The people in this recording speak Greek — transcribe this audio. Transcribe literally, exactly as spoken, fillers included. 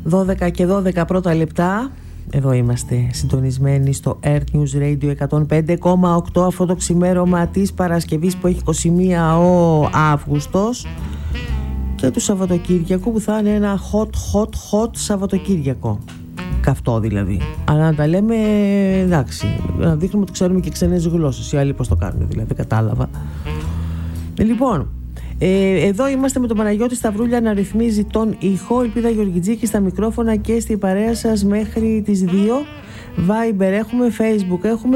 δώδεκα και δώδεκα πρώτα λεπτά. Εδώ είμαστε συντονισμένοι στο Earth News Radio εκατόν πέντε κόμμα οκτώ, αυτό το ξημέρωμα της Παρασκευής που έχει είκοσι μία ο Αύγουστος και του Σαββατοκύριακου που θα είναι ένα hot hot hot Σαββατοκύριακο. Καυτό δηλαδή. Αλλά να τα λέμε, εντάξει, να δείχνουμε ότι ξέρουμε και ξένες γλώσσες. Οι άλλοι πώς το κάνουν δηλαδή, κατάλαβα. Λοιπόν, ε, εδώ είμαστε με τον Παναγιώτη Σταυρούλια να ρυθμίζει τον ήχο. Ελπίδα Γεωργιτζίκη στα μικρόφωνα και στην παρέα σας μέχρι τις δύο. Viber έχουμε, Facebook έχουμε.